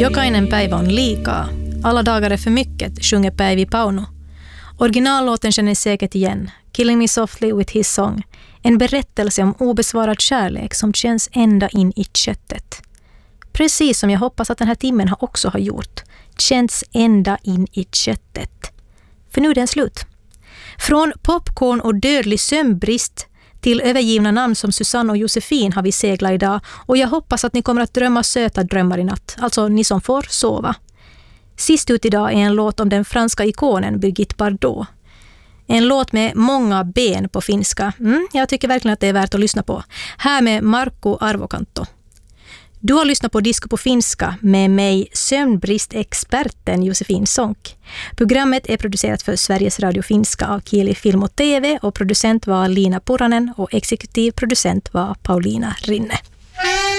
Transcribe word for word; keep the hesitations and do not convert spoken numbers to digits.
Jokainen päivä on liikaa. Alla dagar är för mycket, sjunger Päivi Pauno. Originallåten känner säkert igen. Killing Me Softly with His Song. En berättelse om obesvarad kärlek som känns ända in i köttet. Precis som jag hoppas att den här timmen har också har gjort. Känns ända in i köttet. För nu är den slut. Från popcorn och dödlig sömnbrist till övergivna namn som Susanne och Josefin har vi seglat idag. Och jag hoppas att ni kommer att drömma söta drömmar i natt. Alltså ni som får sova. Sist ut idag är en låt om den franska ikonen Brigitte Bardot. En låt med många ben på finska. Mm, jag tycker verkligen att det är värt att lyssna på. Här med Marco Arvokanto. Du har lyssnat på Disco på finska med mig, sömnbristexperten Josefin Sonck. Programmet är producerat för Sveriges Radio Finska av Kieli Film och T V och producent var Lina Puranen och exekutiv producent var Paulina Rinne.